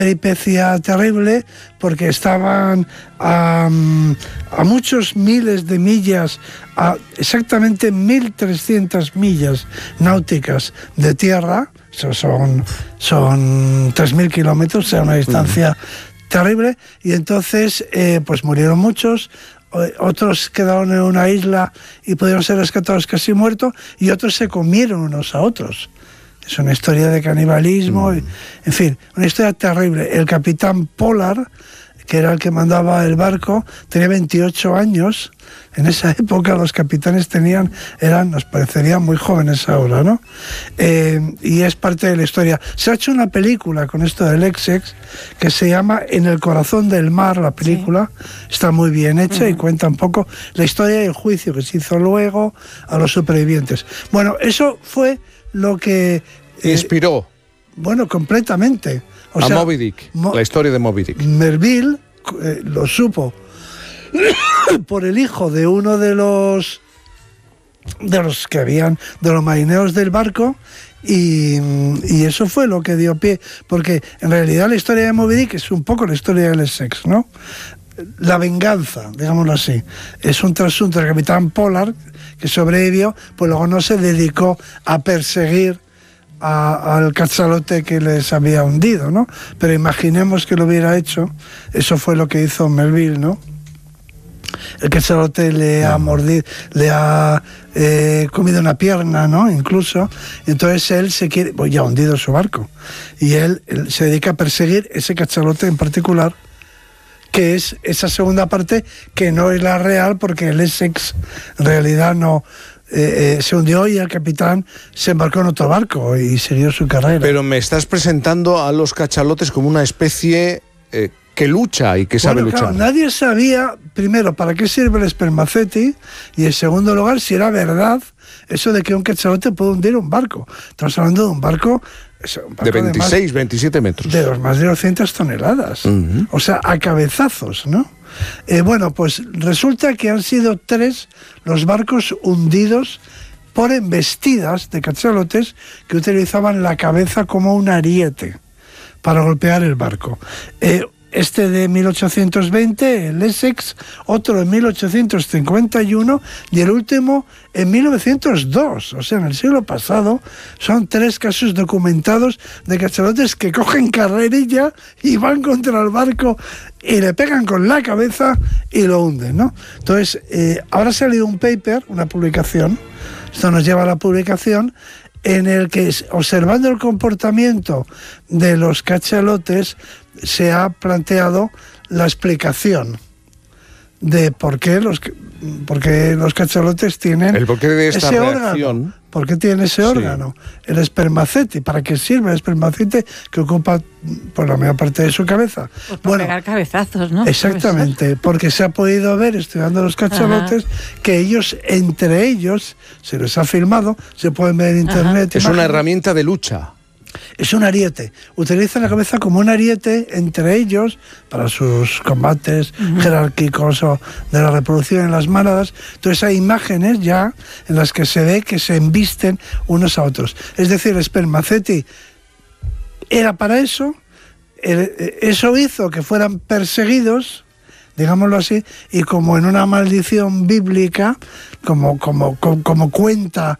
peripecia terrible porque estaban a muchos miles de millas, a exactamente 1.300 millas náuticas de tierra. Eso son 3.000 kilómetros, o sea, una distancia terrible, y entonces pues murieron muchos. Otros quedaron en una isla y pudieron ser rescatados casi muertos, y otros se comieron unos a otros. Es una historia de canibalismo, en fin, una historia terrible. El capitán Pollard, que era el que mandaba el barco, tenía 28 años. En esa época los capitanes nos parecerían muy jóvenes ahora, ¿no? Y es parte de la historia. Se ha hecho una película con esto del Essex que se llama En el corazón del mar, la película. Sí. Está muy bien hecha y cuenta un poco la historia y el juicio que se hizo luego a los supervivientes. Bueno, eso fue lo que... inspiró. Bueno, completamente. A Moby Dick, la historia de Moby Dick. Melville lo supo por el hijo de uno de los marineros del barco, y eso fue lo que dio pie, porque en realidad la historia de Moby Dick es un poco la historia del Essex, ¿no? La venganza, digámoslo así, es un trasunto del capitán Pollard que sobrevivió, pues luego no se dedicó a perseguir al cachalote que les había hundido, ¿no? Pero imaginemos que lo hubiera hecho. Eso fue lo que hizo Melville, ¿no? El cachalote le ha mordido, le ha comido una pierna, ¿no? Incluso. Entonces él se quiere, pues ya ha hundido su barco, y él se dedica a perseguir ese cachalote en particular, que es esa segunda parte que no es la real, porque el Essex en realidad no se hundió, y el capitán se embarcó en otro barco y siguió su carrera. Pero me estás presentando a los cachalotes como una especie que lucha y que sabe luchar. Claro, nadie sabía, primero, para qué sirve el spermaceti, y en segundo lugar, si era verdad eso de que un cachalote puede hundir un barco. Estamos hablando de un barco de 26, 27 metros. De más de 200 toneladas. O sea, a cabezazos, ¿no? Bueno, pues resulta que han sido 3 los barcos hundidos por embestidas de cachalotes que utilizaban la cabeza como un ariete para golpear el barco. Este de 1820, el Essex, otro en 1851 y el último en 1902. O sea, en el siglo pasado son 3 casos documentados de cachalotes que cogen carrerilla y van contra el barco y le pegan con la cabeza y lo hunden, ¿no? Entonces, ahora ha salido un paper, una publicación, esto nos lleva a la publicación, en el que, observando el comportamiento de los cachalotes, se ha planteado la explicación de por qué los cachalotes tienen el porqué de esta ese reacción. Órgano. ¿Por qué tiene ese órgano? El espermaceti. ¿Para qué sirve el espermaceti que ocupa por la mayor parte de su cabeza? Pues para pegar cabezazos, ¿no? Exactamente, porque se ha podido ver, estudiando los cachalotes, que ellos, entre ellos, se les ha filmado, se pueden ver en internet. Es una herramienta de lucha. Es un ariete. Utilizan la cabeza como un ariete entre ellos para sus combates jerárquicos o de la reproducción en las manadas. Entonces hay imágenes ya en las que se ve que se embisten unos a otros. Es decir, el spermaceti era para eso. Eso hizo que fueran perseguidos, digámoslo así, y como en una maldición bíblica, como cuenta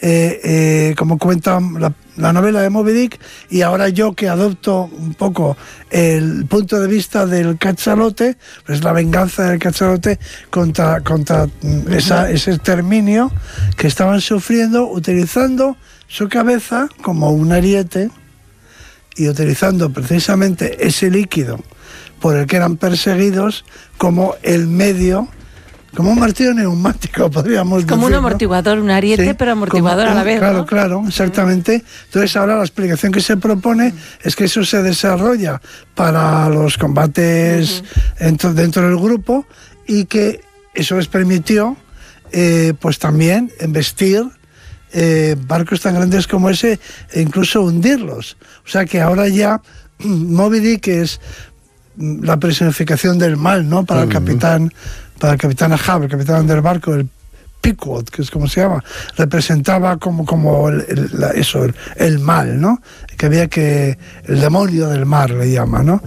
la novela de Moby Dick, y ahora yo que adopto un poco el punto de vista del cachalote, pues la venganza del cachalote contra ese exterminio que estaban sufriendo, utilizando su cabeza como un ariete y utilizando precisamente ese líquido por el que eran perseguidos como el medio, como un martillo neumático, podríamos decir. Como un amortiguador, un ariete, sí, pero amortiguador a la vez, Claro, ¿no? Claro, exactamente. Entonces ahora la explicación que se propone es que eso se desarrolla para los combates dentro del grupo, y que eso les permitió pues también embestir barcos tan grandes como ese e incluso hundirlos. O sea que ahora ya Moby Dick es la personificación del mal, ¿no? Para el capitán Ahab, el capitán del barco, el Pequod, que es como se llama, representaba como el mal, ¿no? Que había que, el demonio del mar le llama, ¿no?